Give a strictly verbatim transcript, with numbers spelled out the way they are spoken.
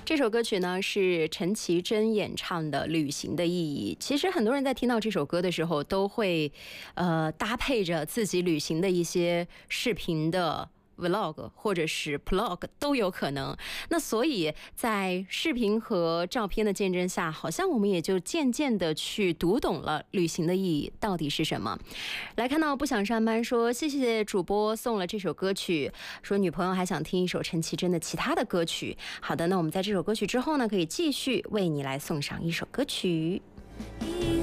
这首歌曲呢是陈绮贞演唱的《旅行的意义》。其实很多人在听到这首歌的时候，都会呃搭配着自己旅行的一些视频的vlog 或者是 blog 都有可能。那所以在视频和照片的见证下，好像我们也就渐渐的去读懂了旅行的意义到底是什么。来看到不想上班说，谢谢主播送了这首歌曲，说女朋友还想听一首陈绮贞的其他的歌曲。好的，那我们在这首歌曲之后呢，可以继续为你来送上一首歌曲。